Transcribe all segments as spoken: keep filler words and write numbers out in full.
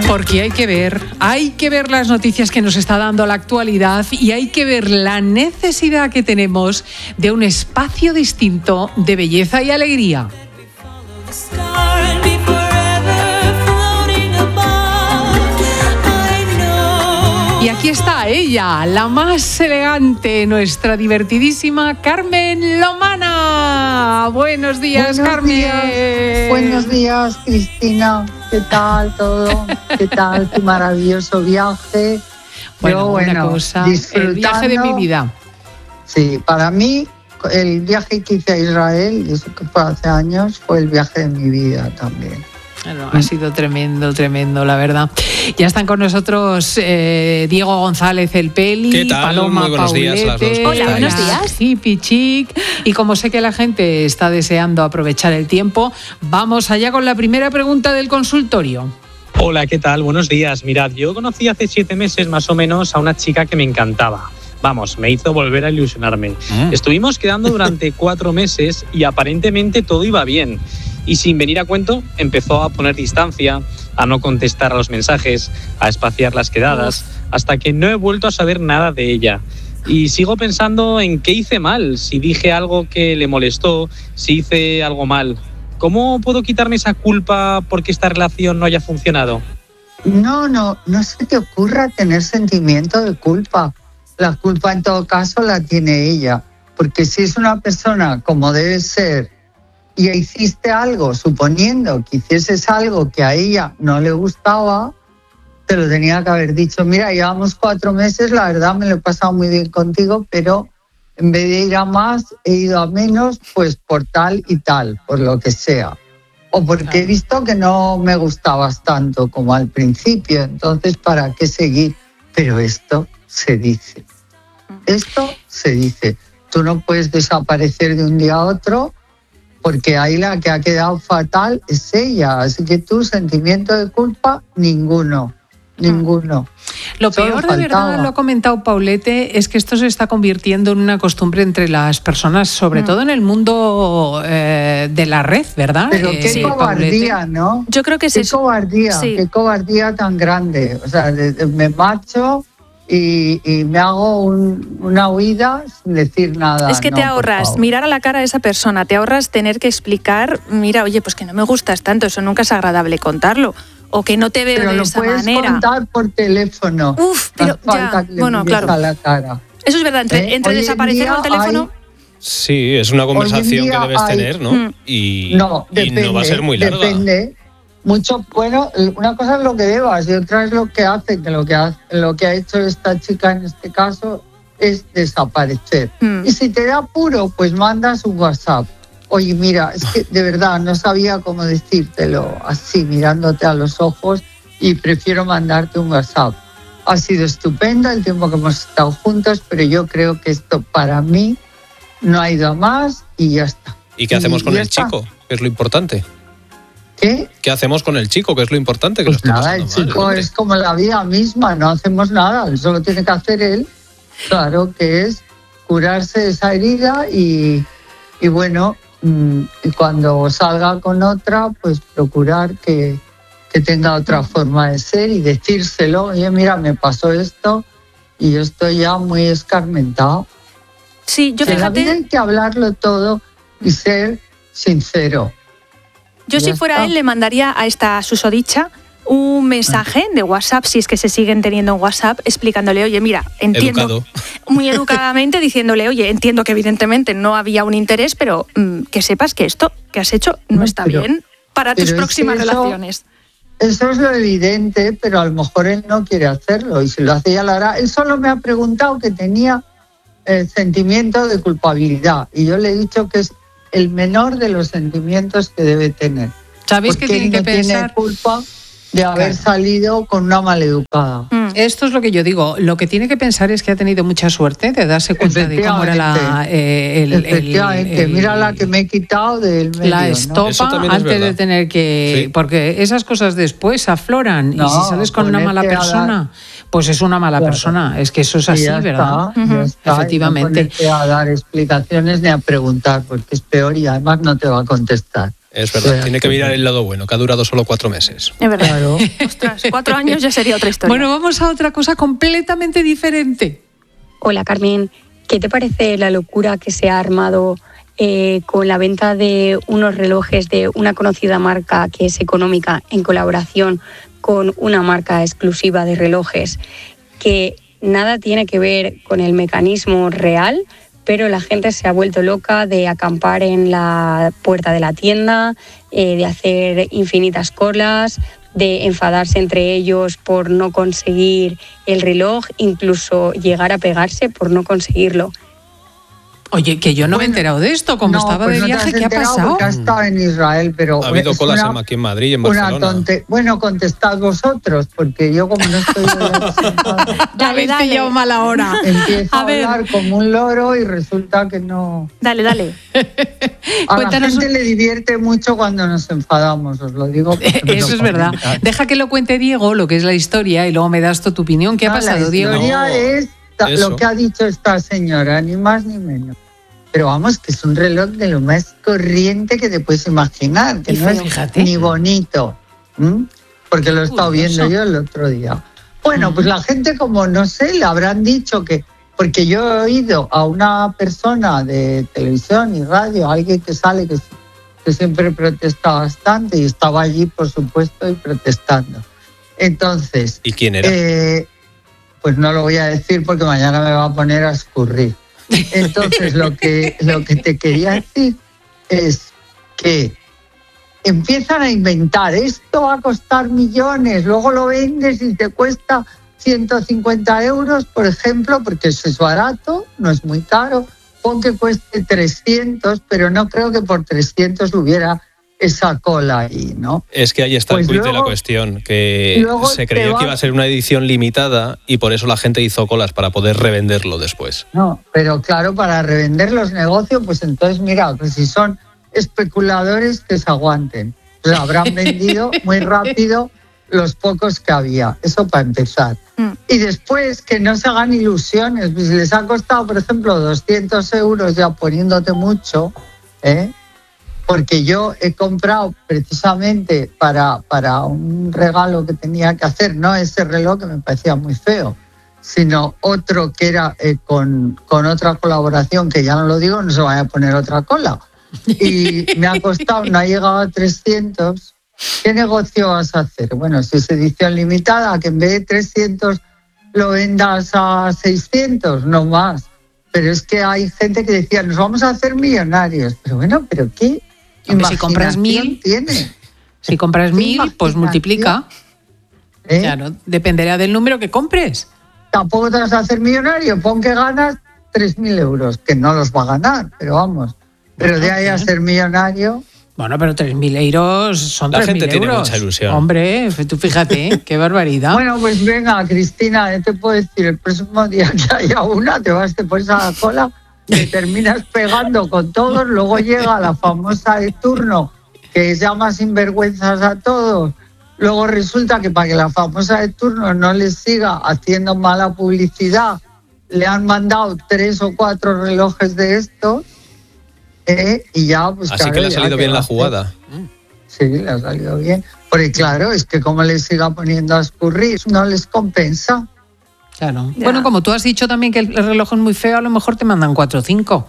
Porque hay que ver, hay que ver las noticias que nos está dando la actualidad y hay que ver la necesidad que tenemos de un espacio distinto de belleza y alegría. Y aquí está ella, la más elegante, nuestra divertidísima Carmen Lomana. Buenos días, Buenos Carmen. Días. Buenos días, Cristina. ¿Qué tal todo? ¿Qué tal tu maravilloso viaje? Bueno, Yo, bueno, una cosa, el viaje de mi vida. Sí, para mí el viaje que hice a Israel, y eso que fue hace años, fue el viaje de mi vida también. Bueno, ha sido tremendo, tremendo, la verdad. Ya están con nosotros eh, Diego González, el Peli, ¿Qué tal? Paloma Muy buenos Paulete, días a las dos. Hola, buenos días. Hippie Chic. Y como sé que la gente está deseando aprovechar el tiempo, vamos allá con la primera pregunta del consultorio. Hola, ¿qué tal? Buenos días. Mirad, yo conocí hace siete meses más o menos a una chica que me encantaba. Vamos, me hizo volver a ilusionarme. Mm. Estuvimos quedando durante cuatro meses y aparentemente todo iba bien. Y sin venir a cuento, empezó a poner distancia, a no contestar a los mensajes, a espaciar las quedadas, hasta que no he vuelto a saber nada de ella. Y sigo pensando en qué hice mal, si dije algo que le molestó, si hice algo mal. ¿Cómo puedo quitarme esa culpa porque esta relación no haya funcionado? No, no, no se te ocurra tener sentimiento de culpa. La culpa en todo caso la tiene ella, porque si es una persona como debe ser y hiciste algo, suponiendo que hicieses algo que a ella no le gustaba, te lo tenía que haber dicho. Mira, llevamos cuatro meses, la verdad me lo he pasado muy bien contigo, pero en vez de ir a más, he ido a menos, pues por tal y tal, por lo que sea. O porque he visto que no me gustabas tanto como al principio, entonces ¿para qué seguir? Pero esto se dice. Esto se dice. Tú no puedes desaparecer de un día a otro, porque ahí la que ha quedado fatal es ella. Así que tu sentimiento de culpa, ninguno. Ninguno. Lo peor de verdad, lo ha comentado Paulete, es que esto se está convirtiendo en una costumbre entre las personas, sobre mm. todo en el mundo eh, de la red, ¿verdad? Pero qué eh, cobardía, Paulete. ¿no? Yo creo que qué es cobardía, sí. qué cobardía tan grande. O sea, de, de, me marcho y, y me hago un, una huida sin decir nada. Es que no, te ahorras mirar a la cara a esa persona, te ahorras tener que explicar, mira, oye, pues que no me gustas tanto, eso nunca es agradable contarlo. O que no te veo pero de lo esa puedes manera. Contar por teléfono. Uf, pero no ya, bueno, claro. A la cara. Eso es verdad, entre, ¿Eh? entre desaparecer al teléfono. Hay... Sí, es una conversación que debes hay... tener, ¿no? Mm. Y, no, depende, y no va a ser muy larga. Depende. Mucho, bueno, una cosa es lo que debas y otra es lo que hace, que lo que ha, lo que ha hecho esta chica en este caso es desaparecer. Mm. Y si te da apuro, pues mandas un WhatsApp. Oye, mira, es que de verdad no sabía cómo decírtelo así, mirándote a los ojos, y prefiero mandarte un WhatsApp. Ha sido estupendo el tiempo que hemos estado juntos, pero yo creo que esto para mí no ha ido a más y ya está. ¿Y qué hacemos y, con y el está. chico? Que es lo importante. ¿Qué? ¿Qué hacemos con el chico? Que es lo importante. Que Pues lo nada, el mal, chico hombre. es como la vida misma, no hacemos nada, eso lo tiene que hacer él. Claro que es curarse de esa herida y, y bueno, y cuando salga con otra, pues procurar que, que tenga otra forma de ser y decírselo. Oye, mira, me pasó esto y yo estoy ya muy escarmentado. Sí, yo que fíjate... En la vida hay que hablarlo todo y ser sincero. Yo si fuera está. él le mandaría a esta susodicha un mensaje de WhatsApp, si es que se siguen teniendo en WhatsApp, explicándole, oye, mira, entiendo, Educado. muy educadamente, diciéndole, oye, entiendo que evidentemente no había un interés, pero mmm, que sepas que esto que has hecho no, no está pero, bien para tus próximas eso, relaciones. Eso es lo evidente, pero a lo mejor él no quiere hacerlo, y si lo hace ya lo hará. Él solo me ha preguntado que tenía el sentimiento de culpabilidad, y yo le he dicho que es el menor de los sentimientos que debe tener. ¿Sabéis que tiene que no pensar? Tiene culpa de haber claro. salido con una maleducada. Mm. Esto es lo que yo digo. Lo que tiene que pensar es que ha tenido mucha suerte de darse cuenta de cómo era la... Eh, el, Efectivamente. el, el, Mira la que me he quitado del medio, la estopa, ¿no? Antes de tener que... Sí. Porque esas cosas después afloran. No, y si sales con una mala persona, dar... pues es una mala claro. persona. Es que eso es así, ya ¿verdad? Está, ya está. Efectivamente. No ponerte a dar explicaciones ni a preguntar, porque es peor y además no te va a contestar. Es verdad, tiene que mirar el lado bueno, que ha durado solo cuatro meses. Es verdad. Claro. Ostras, cuatro años ya sería otra historia. Bueno, vamos a otra cosa completamente diferente. Hola Carmen, ¿qué te parece la locura que se ha armado eh, con la venta de unos relojes de una conocida marca que es económica en colaboración con una marca exclusiva de relojes que nada tiene que ver con el mecanismo real, pero la gente se ha vuelto loca de acampar en la puerta de la tienda, eh, de hacer infinitas colas, de enfadarse entre ellos por no conseguir el reloj, incluso llegar a pegarse por no conseguirlo. Oye, que yo no Bueno, me he enterado de esto, como no, estaba pues de no te viaje, has ¿qué ha enterado pasado? porque has estado en Israel, pero Ha habido es colas una- aquí en Madrid y en Una Barcelona. tonte... Bueno, contestad vosotros, porque yo como no estoy sentada, Ya habéis dale. pillado mala hora. empiezo a, A ver. hablar como un loro y resulta que no... Dale, dale. A Cuéntanos la gente un- le divierte mucho cuando nos enfadamos, os lo digo. porque me lo Eso es verdad. comentan. Deja que lo cuente Diego, lo que es la historia, y luego me das tú tu opinión. ¿Qué ha No, pasado, la Diego? historia No, es ta- eso. lo que ha dicho esta señora, ni más ni menos. Pero vamos, que es un reloj de lo más corriente que te puedes imaginar, que Y no feo, es fíjate. ni bonito, ¿m? Porque lo he estado Curioso. viendo yo el otro día. Bueno, Mm. pues la gente, como no sé, le habrán dicho que, porque yo he oído a una persona de televisión y radio, alguien que sale que, que siempre protesta bastante y estaba allí, por supuesto, y protestando. Entonces, ¿Y quién era? eh, pues no lo voy a decir porque mañana me va a poner a escurrir. Entonces, lo que, lo que te quería decir es que empiezan a inventar, esto va a costar millones, luego lo vendes y te cuesta ciento cincuenta euros, por ejemplo, porque eso es barato, no es muy caro, pon que cueste trescientos, pero no creo que por trescientos hubiera esa cola ahí, ¿no? Es que ahí está Pues el quid de la luego- cuestión, que luego se te creía va- que iba a ser una edición limitada y por eso la gente hizo colas para poder revenderlo después. No, pero claro, para revender los negocios, pues entonces mira, pues si son especuladores que se aguanten. Pues habrán vendido muy rápido los pocos que había. Eso para empezar. Mm. Y después que no se hagan ilusiones. Pues si les ha costado, por ejemplo, doscientos euros ya poniéndote mucho, ¿eh? Porque yo he comprado precisamente para, para un regalo que tenía que hacer, no ese reloj que me parecía muy feo, sino otro que era eh, con, con otra colaboración, que ya no lo digo, no se vaya a poner otra cola. Y me ha costado, no ha llegado a trescientos. ¿Qué negocio vas a hacer? Bueno, si es edición limitada, que en vez de trescientos lo vendas a seiscientos, no más. Pero es que hay gente que decía, nos vamos a hacer millonarios. Pero bueno, ¿pero qué Hombre, si compras imaginación mil, tiene? Si compras ¿Qué mil, pues imaginación? multiplica. ¿Eh? Claro, dependerá del número que compres. Tampoco te vas a hacer millonario, pon que ganas tres mil euros, que no los va a ganar, pero vamos. Pero de ahí a ser millonario, Bueno, pero tres mil euros son La tres mil gente tiene euros. mucha ilusión. Hombre, tú fíjate, qué barbaridad. bueno, pues venga, Cristina, ¿qué te puedo decir? El próximo día que haya una, te vas, te pones a la cola, te terminas pegando con todos, luego llega la famosa de turno, que llama sinvergüenzas a todos. Luego resulta que para que la famosa de turno no les siga haciendo mala publicidad, le han mandado tres o cuatro relojes de estos, ¿eh? Y ya, pues Así claro, que le ha ya salido que bien va la a hacer. jugada. Sí, le ha salido bien. Porque claro, es que como les siga poniendo a escurrir, no les compensa. Claro. Ya. Bueno, como tú has dicho también que el reloj es muy feo, a lo mejor te mandan cuatro o cinco.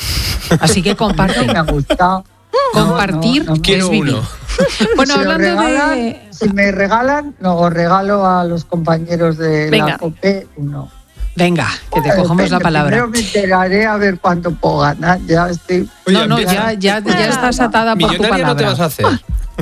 Así que comparte. Me ha gustado. Compartir No, no, no. Quiero es vivir. uno. Bueno, Si os hablando regalan- de... Si me regalan, no, os regalo a los compañeros de Venga. la COPE uno. Venga, que te Bueno, cogemos la depende, palabra. Primero me enteraré a ver cuánto puedo ganar. Ya estoy. Oye, No, no, empieza. ya, ya, ya estás atada por tu Millonaria no te palabra. vas a hacer.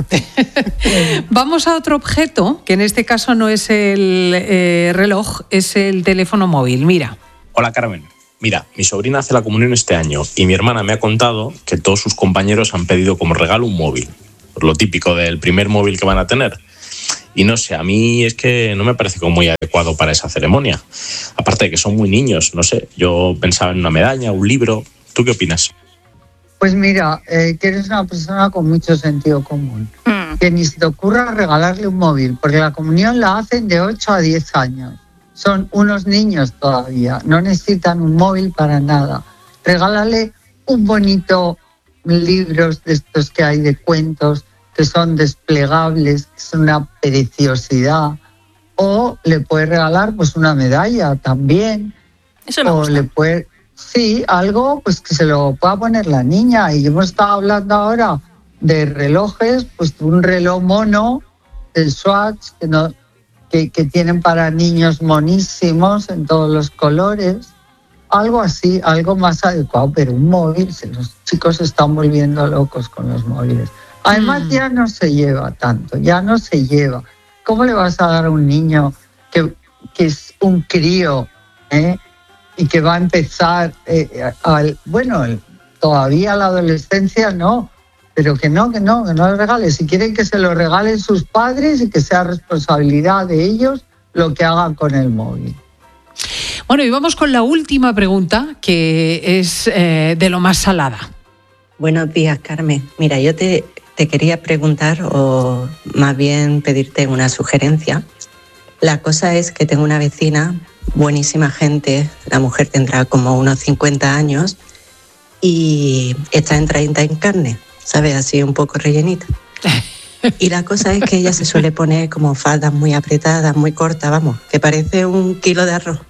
Vamos a otro objeto, que en este caso no es el eh, reloj, es el teléfono móvil. Mira. Hola Carmen. Mira, mi sobrina hace la comunión este año y mi hermana me ha contado que todos sus compañeros han pedido como regalo un móvil. Pues lo típico del primer móvil que van a tener. Y no sé, a mí es que no me parece como muy adecuado para esa ceremonia. Aparte de que son muy niños, no sé. Yo pensaba en una medalla, un libro. ¿Tú qué opinas? Pues mira, eh, que eres una persona con mucho sentido común. Mm. Que ni se te ocurra regalarle un móvil, porque la comunión la hacen de ocho a diez años. Son unos niños todavía, no necesitan un móvil para nada. Regálale un bonito libros de estos que hay de cuentos que son desplegables, que son una preciosidad. O le puedes regalar pues una medalla también. Eso me o gusta. le puede, sí, algo pues que se lo pueda poner la niña. Y hemos estado hablando ahora de relojes, pues un reloj mono, el Swatch, que, no, que, que tienen para niños monísimos en todos los colores. Algo así, algo más adecuado, pero un móvil, los chicos se están volviendo locos con los móviles. Además mm. ya no se lleva tanto, ya no se lleva. ¿Cómo le vas a dar a un niño que, que es un crío eh, y que va a empezar, eh, al, bueno, el, todavía la adolescencia no, pero que no, que no, que no le regale. Si quieren que se lo regalen sus padres y que sea responsabilidad de ellos lo que hagan con el móvil. Bueno, y vamos con la última pregunta, que es eh, de lo más salada. Buenos días, Carmen. Mira, yo te... Te quería preguntar, o más bien pedirte una sugerencia. La cosa es que tengo una vecina, buenísima gente, la mujer tendrá como unos cincuenta años y está en treinta en carne, ¿sabes? Así un poco rellenita. Y la cosa es que ella se suele poner como faldas muy apretadas, muy cortas, vamos, que parece un kilo de arroz.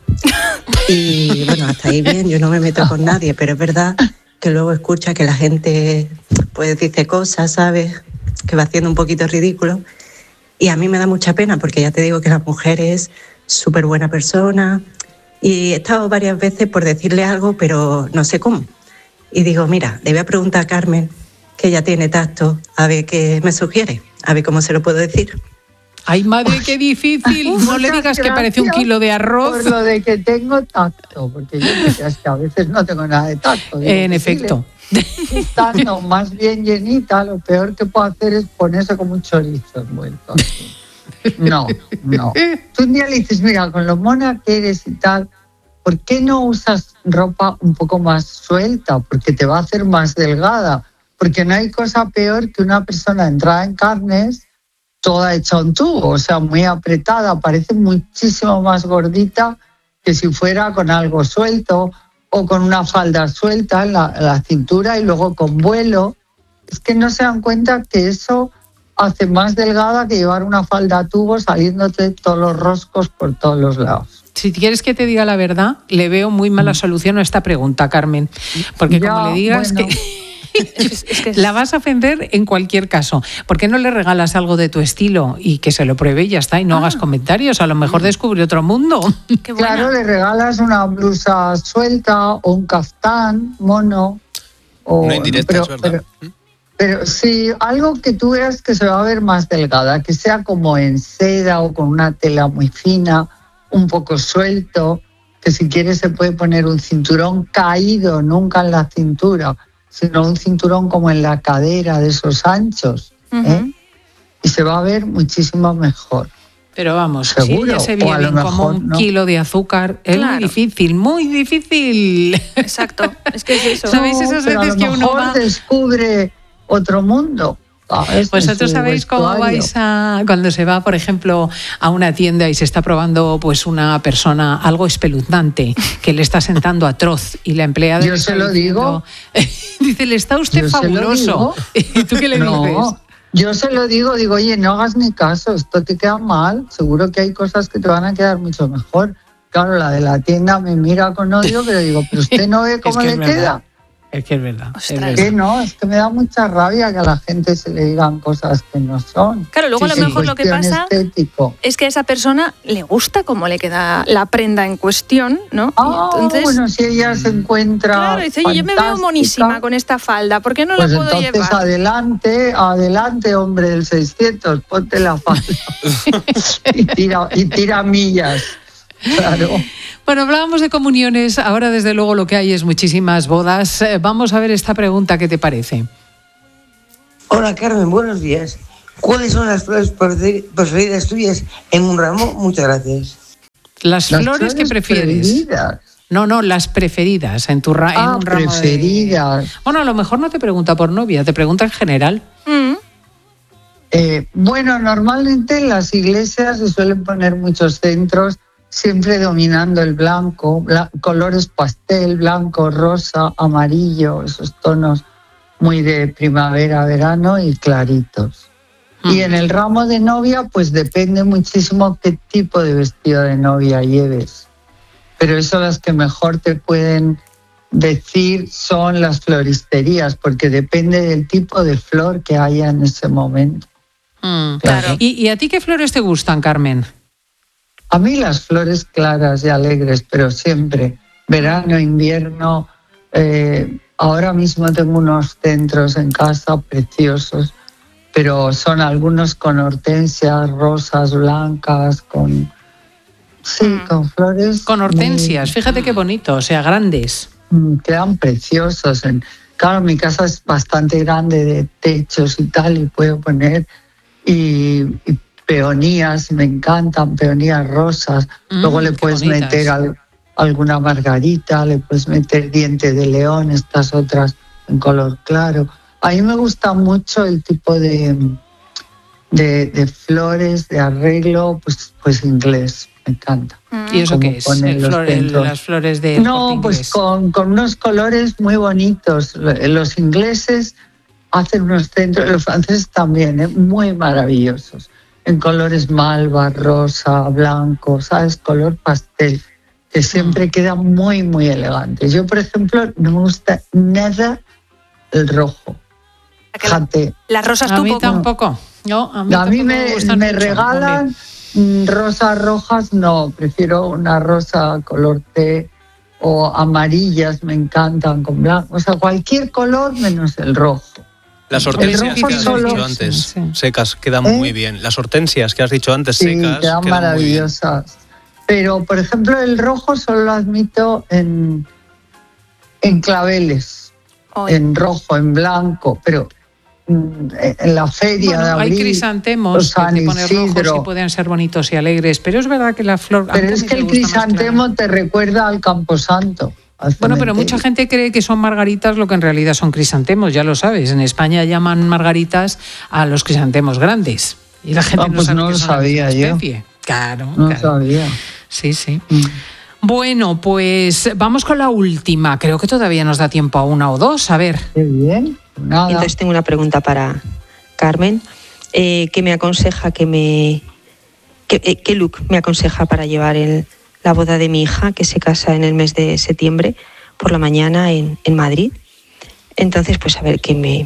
Y bueno, hasta ahí bien, yo no me meto con nadie, pero es verdad que luego escucha que la gente pues dice cosas, ¿sabes? Que va haciendo un poquito ridículo. Y a mí me da mucha pena porque ya te digo que la mujer es súper buena persona y he estado varias veces por decirle algo, pero no sé cómo. Y digo, mira, le voy a preguntar a Carmen, que ella tiene tacto, a ver qué me sugiere, a ver cómo se lo puedo decir. Ay, madre, qué difícil. No le digas que parece un kilo de arroz. Por lo de que tengo tacto, porque yo es que a veces no tengo nada de tacto. Digo, en efecto. Estando más bien llenita, lo peor que puedo hacer es ponerse como un chorizo envuelto. Así. No, no. Tú un día le dices, mira, con lo mona que eres y tal, ¿por qué no usas ropa un poco más suelta? Porque te va a hacer más delgada. Porque no hay cosa peor que una persona entrada en carnes toda hecha un tubo, o sea, muy apretada, parece muchísimo más gordita que si fuera con algo suelto o con una falda suelta en la, en la cintura y luego con vuelo. Es que no se dan cuenta que eso hace más delgada que llevar una falda a tubo saliéndote todos los roscos por todos los lados. Si quieres que te diga la verdad, le veo muy mala solución a esta pregunta, Carmen, porque ya, como le digas bueno. que... Es, es que es... la vas a ofender en cualquier caso. ¿Por qué no le regalas algo de tu estilo y que se lo pruebe y ya está? Y no ah. hagas comentarios. A lo mejor descubre otro mundo. Qué claro, le regalas una blusa suelta o un caftán mono. O, no indirecta, pero, es verdad. Pero, pero sí, algo que tú veas que se va a ver más delgada, que sea como en seda o con una tela muy fina, un poco suelto, que si quieres se puede poner un cinturón caído, nunca en la cintura, sino un cinturón como en la cadera de esos anchos, uh-huh. ¿eh? Y se va a ver muchísimo mejor. Pero vamos, seguro, si ella se ve bien como un no. kilo de azúcar, es claro. muy difícil, muy difícil. Exacto, es que es eso. ¿Sabéis esas no, veces que uno va? va... descubre otro mundo. Vosotros sabéis cómo vais a cuando se va, por ejemplo, a una tienda y se está probando pues una persona algo espeluznante que le está sentando atroz y la empleada yo se lo diciendo, digo dice, le está usted yo fabuloso. ¿Y tú qué le no, dices? Yo se lo digo, digo, oye, no hagas ni caso, esto te queda mal, seguro que hay cosas que te van a quedar mucho mejor. Claro, la de la tienda me mira con odio, pero digo, pero usted no ve cómo es le queda. Es que es verdad. Es verdad. Que no, es que me da mucha rabia que a la gente se le digan cosas que no son. Claro, luego sí, a lo mejor lo que pasa estético. es que a esa persona le gusta cómo le queda la prenda en cuestión, ¿no? Ah, entonces, bueno, si ella se encuentra claro, dice, oye, yo me veo monísima con esta falda, ¿por qué no pues la puedo entonces llevar? adelante, adelante, hombre del seiscientos, ponte la falda y, tira, y tira millas, claro. Bueno, hablábamos de comuniones, ahora desde luego lo que hay es muchísimas bodas. Vamos a ver esta pregunta, ¿qué te parece? Hola Carmen, buenos días. ¿Cuáles son las flores preferidas tuyas en un ramo? Muchas gracias. Las, las flores, flores que prefieres. Preferidas. No, no, las preferidas en tu ra- ah, en un ramo preferidas. De... Bueno, a lo mejor no te pregunta por novia, te pregunta en general. Mm. Eh, bueno, normalmente en las iglesias se suelen poner muchos centros siempre dominando el blanco, bla- colores pastel, blanco, rosa, amarillo, esos tonos muy de primavera, verano y claritos. Mm. Y en el ramo de novia, pues depende muchísimo qué tipo de vestido de novia lleves. Pero eso las que mejor te pueden decir son las floristerías, porque depende del tipo de flor que haya en ese momento. Mm, claro. ¿Y, ¿Y a ti qué flores te gustan, Carmen? A mí las flores claras y alegres, pero siempre. Verano, invierno. Eh, ahora mismo tengo unos centros en casa preciosos, pero son algunos con hortensias, rosas blancas, con... Sí, mm. con flores. Con hortensias, muy... fíjate qué bonito, o sea, grandes. Quedan preciosos. Claro, mi casa es bastante grande de techos y tal, y puedo poner y, y peonías, me encantan, peonías rosas. Mm, Luego le puedes bonitas. meter al, alguna margarita, le puedes meter diente de león, estas otras en color claro. A mí me gusta mucho el tipo de, de, de flores, de arreglo, pues, pues inglés. Me encanta. ¿Y eso qué es? El flor, el, las flores de... No, pues con, con unos colores muy bonitos. Los ingleses hacen unos centros, los franceses también, ¿eh? Muy maravillosos. En colores malva, rosa, blanco, ¿sabes? Color pastel, que siempre mm. queda muy, muy elegante. Yo, por ejemplo, no me gusta nada el rojo. Fíjate. Las rosas a tú mí poco. tampoco. No, a mí, a mí tampoco me, me, gustan me mucho, regalan... Hombre. Rosas rojas no, prefiero una rosa color té, o amarillas me encantan con blanco, o sea, cualquier color menos el rojo. Las hortensias que has solo... dicho antes, sí, sí. secas, quedan ¿Eh? muy bien. Las hortensias que has dicho antes, sí, secas, quedan, quedan maravillosas. Pero, por ejemplo, el rojo solo lo admito en, en claveles, Oy. en rojo, en blanco, pero... en la feria bueno, de abril, hay crisantemos que te pones rojos y pueden ser bonitos y alegres, pero es verdad que la flor... Pero es que el crisantemo te recuerda al Camposanto. Bueno, pero mucha gente cree que son margaritas lo que en realidad son crisantemos, ya lo sabes. En España llaman margaritas a los crisantemos grandes y la gente ah, no pues sabe no que lo son sabía yo. Especie. Claro, no claro. sabía. Sí, sí. Mm. Bueno, pues vamos con la última. Creo que todavía nos da tiempo a una o dos. A ver. Qué bien. Nada. Entonces tengo una pregunta para Carmen. Eh, ¿Qué me aconseja que me... ¿Qué, eh, qué look me aconseja para llevar el, la boda de mi hija, que se casa en el mes de septiembre, por la mañana en, en Madrid? Entonces, pues a ver qué me...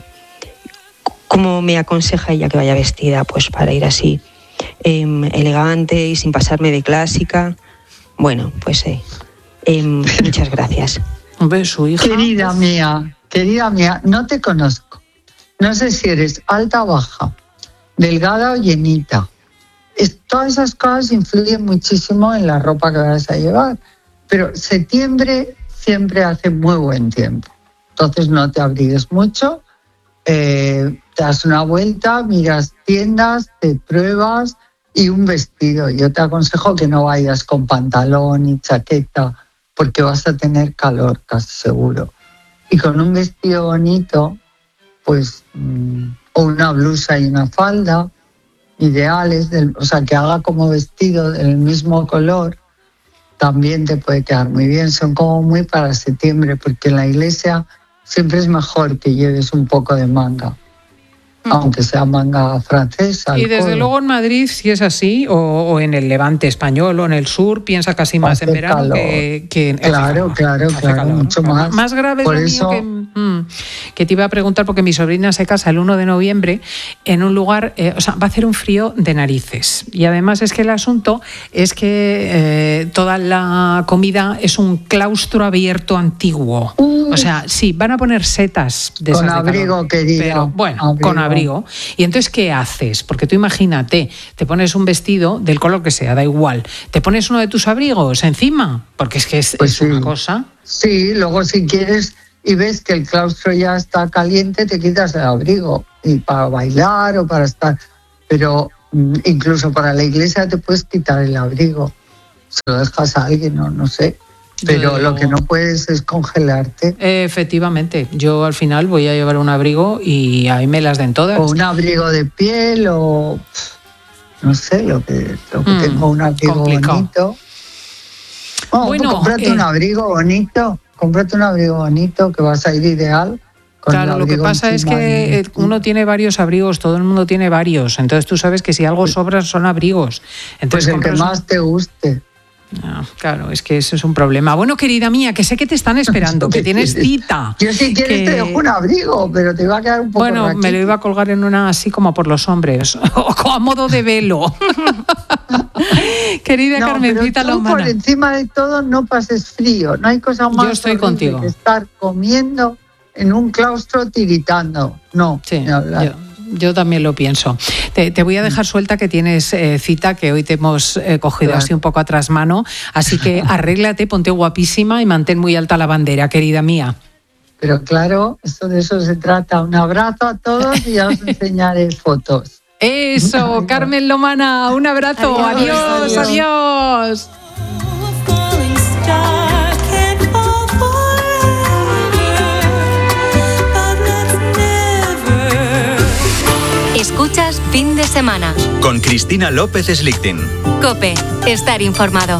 ¿Cómo me aconseja ella que vaya vestida? Pues para ir así, eh, elegante y sin pasarme de clásica. Bueno, pues eh, eh, muchas gracias. Hombre, su hija... Querida mía... Querida mía, no te conozco. No sé si eres alta o baja, delgada o llenita. Es, todas esas cosas influyen muchísimo en la ropa que vas a llevar. Pero septiembre siempre hace muy buen tiempo. Entonces no te abrigues mucho, eh, te das una vuelta, miras tiendas, te pruebas y un vestido. Yo te aconsejo que no vayas con pantalón y chaqueta porque vas a tener calor, casi seguro. Y con un vestido bonito, pues, mmm, o una blusa y una falda, ideales, del, o sea, que haga como vestido del mismo color, también te puede quedar muy bien. Son como muy para septiembre, porque en la iglesia siempre es mejor que lleves un poco de manga, aunque sea manga francesa. Y desde codo. Luego en Madrid, si es así, o, o en el Levante español o en el sur, piensa casi más hace en verano calor. que, que Claro, hace claro, hace claro, calor, mucho ¿no? más. Más grave Por es lo eso... mío que, mm, que te iba a preguntar, porque mi sobrina se casa el uno de noviembre en un lugar, eh, o sea, va a hacer un frío de narices. Y además es que el asunto es que eh, toda la comida es un claustro abierto antiguo. Uh, o sea, sí, van a poner setas de Con esas de abrigo, calor, querida. Pero bueno, abrigo. con abrigo. Abrigo. Y entonces, ¿qué haces? Porque tú imagínate, te pones un vestido del color que sea, da igual, te pones uno de tus abrigos encima, porque es que es, pues es sí. una cosa. Sí, luego si quieres y ves que el claustro ya está caliente, te quitas el abrigo, y para bailar o para estar, pero incluso para la iglesia te puedes quitar el abrigo, se lo dejas a alguien, no, no sé. Pero yo, lo que no puedes es congelarte. Efectivamente, yo al final voy a llevar un abrigo y ahí me las den todas. O un abrigo de piel o no sé, lo que, lo que mm, tengo, un abrigo complicado. bonito. Oh, bueno, cómprate eh, un abrigo bonito, cómprate un abrigo bonito que vas a ir ideal Claro, lo que pasa es que y... uno tiene varios abrigos, todo el mundo tiene varios. Entonces tú sabes que si algo sobra son abrigos. Entonces, pues el que más te guste. No, claro, es que eso es un problema. Bueno, querida mía, que sé que te están esperando, que tienes cita. Yo si quieres que... te dejo un abrigo, pero te va a quedar un poco Bueno, raquito. Me lo iba a colgar en una así como por los hombres, o a modo de velo. Querida no, Carmencita Lomana. Por encima de todo no pases frío, no hay cosa más Yo estoy contigo. que estar comiendo en un claustro tiritando. No, sí, yo, yo también lo pienso. Te, te voy a dejar suelta que tienes eh, cita, que hoy te hemos eh, cogido claro. así un poco atrás mano, así que arréglate, ponte guapísima y mantén muy alta la bandera, querida mía. Pero claro, esto de eso se trata. Un abrazo a todos y ya os enseñaré fotos. Eso, Carmen Lomana, un abrazo, adiós, adiós. adiós. Escuchas Fin de Semana con Cristina López Slichting. COPE, estar informado.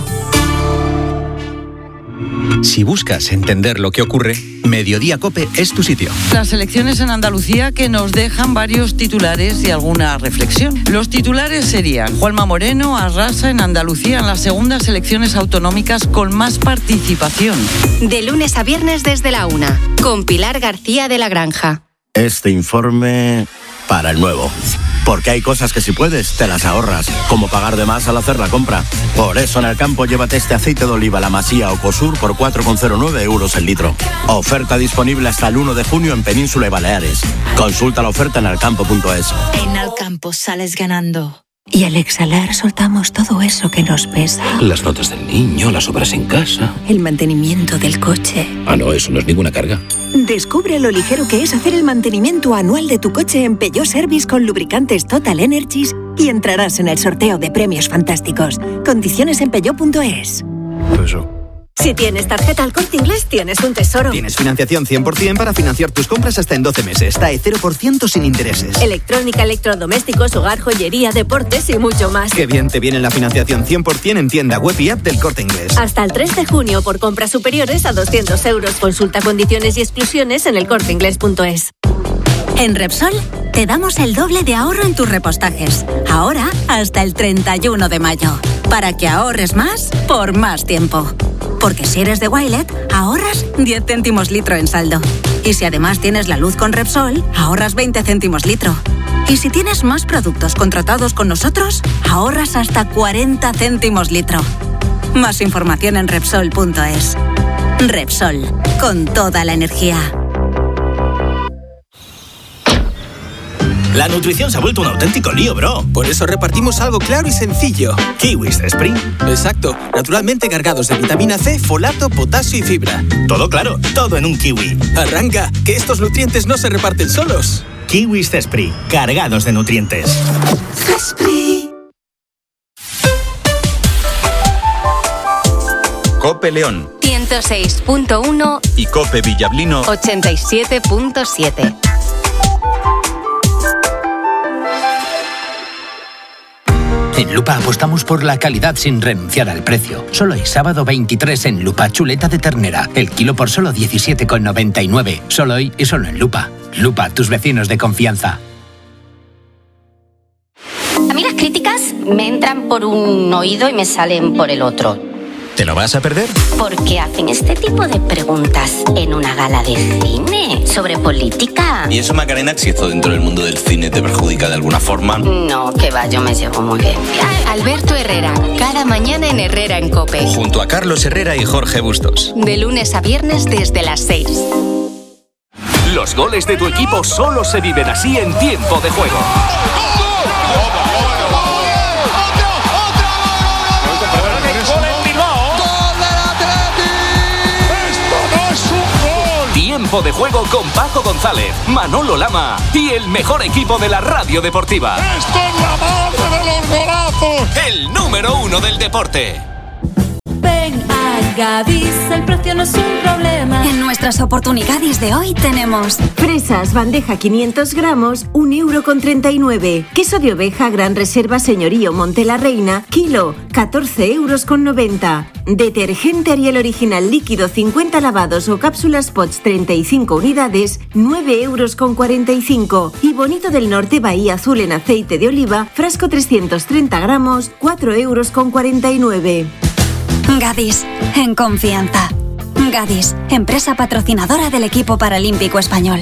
Si buscas entender lo que ocurre, Mediodía COPE es tu sitio. Las elecciones en Andalucía que nos dejan varios titulares y alguna reflexión. Los titulares serían: Juanma Moreno arrasa en Andalucía en las segundas elecciones autonómicas con más participación. De lunes a viernes desde la una, con Pilar García de la Granja. Este informe para el nuevo. Porque hay cosas que si puedes, te las ahorras, como pagar de más al hacer la compra. Por eso en el campo llévate este aceite de oliva La Masía o Cosur por cuatro coma cero nueve euros el litro. Oferta disponible hasta el uno de junio en Península y Baleares. Consulta la oferta en alcampo punto es. En Alcampo sales ganando. Y al exhalar soltamos todo eso que nos pesa. Las notas del niño, las obras en casa. El mantenimiento del coche. Ah, no, eso no es ninguna carga. Descubre lo ligero que es hacer el mantenimiento anual de tu coche en Peugeot Service con lubricantes Total Energies y entrarás en el sorteo de premios fantásticos. Condiciones en peugeot punto es. Eso. Si tienes tarjeta Al Corte Inglés, tienes un tesoro. Tienes financiación cien por ciento para financiar tus compras hasta en doce meses. T A E cero por ciento sin intereses. Electrónica, electrodomésticos, hogar, joyería, deportes y mucho más. Qué bien te viene la financiación cien por ciento en tienda web y app del Corte Inglés. Hasta el tres de junio por compras superiores a doscientos euros. Consulta condiciones y exclusiones en el corte inglés punto es. En Repsol te damos el doble de ahorro en tus repostajes. Ahora hasta el treinta y uno de mayo. Para que ahorres más por más tiempo. Porque si eres de Wilet, ahorras diez céntimos litro en saldo. Y si además tienes la luz con Repsol, ahorras veinte céntimos litro. Y si tienes más productos contratados con nosotros, ahorras hasta cuarenta céntimos litro. Más información en Repsol punto es. Repsol, con toda la energía. La nutrición se ha vuelto un auténtico lío, bro. Por eso repartimos algo claro y sencillo. Kiwis Spring. Exacto. Naturalmente cargados de vitamina C, folato, potasio y fibra. Todo claro, todo en un kiwi. Arranca, que estos nutrientes no se reparten solos. Kiwis Spring, cargados de nutrientes. Spring. COPE León ciento seis punto uno y COPE Villablino ochenta y siete punto siete. En Lupa apostamos por la calidad sin renunciar al precio. Solo hoy sábado veintitrés en Lupa, chuleta de ternera. El kilo por solo diecisiete con noventa y nueve. Solo hoy y solo en Lupa. Lupa, tus vecinos de confianza. A mí las críticas me entran por un oído y me salen por el otro. ¿Te lo vas a perder? Porque hacen este tipo de preguntas en una gala de cine sobre política. ¿Y eso, Macarena, si esto dentro del mundo del cine te perjudica de alguna forma? No, que va, yo me llevo muy bien. Alberto Herrera, cada mañana en Herrera en COPE. Junto a Carlos Herrera y Jorge Bustos. De lunes a viernes desde las seis. Los goles de tu equipo solo se viven así en tiempo de juego. Tiempo de juego con Paco González, Manolo Lama y el mejor equipo de la radio deportiva. ¡Esto es la madre de los golazos! El número uno del deporte. Ven a Gadis, el precio no es un problema. En nuestras oportunidades de hoy tenemos fresas, bandeja quinientos gramos, un euro con treinta y nueve. Queso de oveja, Gran Reserva Señorío Monte la Reina, kilo, catorce euros con noventa. Detergente Ariel Original líquido cincuenta lavados o cápsulas Pots treinta y cinco unidades, nueve euros con cuarenta y cinco. Y Bonito del Norte Bahía Azul en aceite de oliva, frasco trescientos treinta gramos, cuatro euros con cuarenta y nueve. Gadis, en confianza. Gadis, empresa patrocinadora del equipo paralímpico español.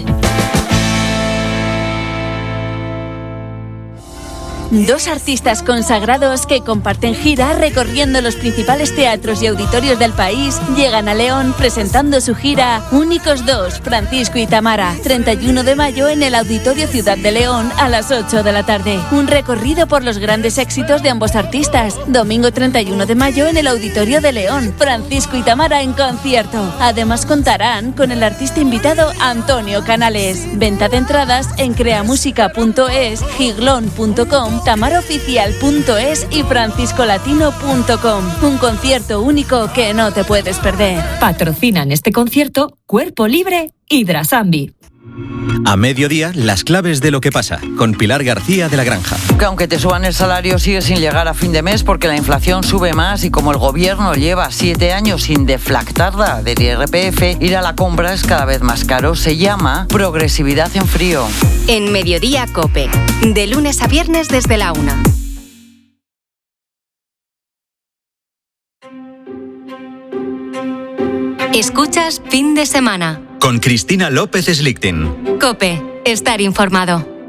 Dos artistas consagrados que comparten gira recorriendo los principales teatros y auditorios del país llegan a León presentando su gira Únicos Dos, Francisco y Tamara, treinta y uno de mayo en el Auditorio Ciudad de León a las ocho de la tarde. Un recorrido por los grandes éxitos de ambos artistas. Domingo treinta y uno de mayo en el Auditorio de León, Francisco y Tamara en concierto. Además contarán con el artista invitado Antonio Canales. Venta de entradas en creamusica punto es, giglón punto com, tamaroficial punto es y franciscolatino punto com. Un concierto único que no te puedes perder. Patrocinan este concierto Cuerpo Libre y Drasambi. A mediodía, las claves de lo que pasa, con Pilar García de la Granja. Que aunque te suban el salario, sigue sin llegar a fin de mes porque la inflación sube más y como el gobierno lleva siete años sin deflactarla del I R P F, ir a la compra es cada vez más caro. Se llama progresividad en frío. En Mediodía COPE, de lunes a viernes desde la una. Escuchas Fin de Semana. Con Cristina López Slichting. COPE, estar informado.